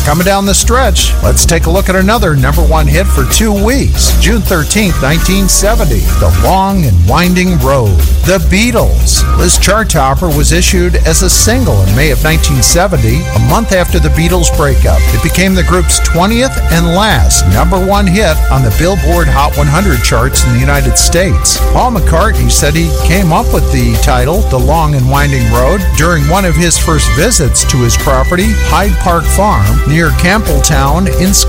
Coming down the stretch, let's take a look at another number one hit for 2 weeks. June 13th, 1970, The Long and Winding Road. The Beatles. This chart topper was issued as a single in May of 1970, a month after the Beatles' breakup. It became the group's 20th and last number one hit on the Billboard Hot 100 charts in the United States. Paul McCartney said he came up with the title, The Long and Winding Road, during one of his first visits to his property, Hyde Park Farm, near Campbelltown in Scotland.